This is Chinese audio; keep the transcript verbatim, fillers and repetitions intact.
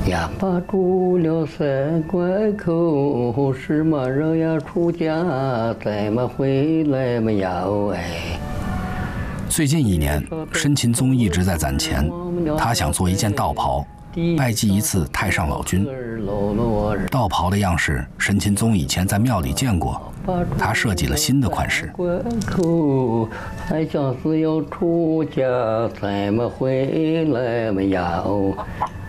呀，把住了三关口，什么人要出家，怎么回来没有？哎。 最近一年，申秦宗一直在攒钱，他想做一件道袍，拜祭一次太上老君。道袍的样式，申秦宗以前在庙里见过，他设计了新的款式。 还想是要出家，怎么回来没有？